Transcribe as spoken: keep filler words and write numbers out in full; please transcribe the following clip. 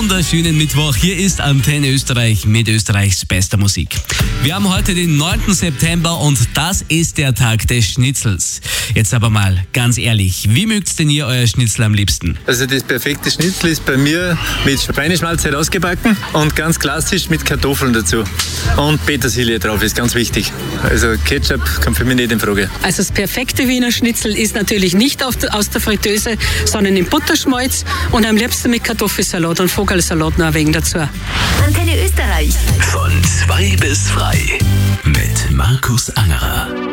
wunderschönen Mittwoch. Hier ist Antenne Österreich mit Österreichs bester Musik. Wir haben heute den neunten September und das ist der Tag des Schnitzels. Jetzt aber mal ganz ehrlich, wie mögt denn ihr euer Schnitzel am liebsten? Also das perfekte Schnitzel ist bei mir mit Schweineschmalz herausgebacken und ganz klassisch mit Kartoffeln dazu. Und Petersilie drauf ist ganz wichtig. Also Ketchup kommt für mich nicht in Frage. Also das perfekte Wiener Schnitzel ist natürlich nicht auf der, aus der Fritteuse, sondern in Butterschmalz und am liebsten mit Kartoffelsalat und Vogelsalat noch ein wenig dazu. Antenne Österreich. Von zwei bis frei mit Markus Angerer.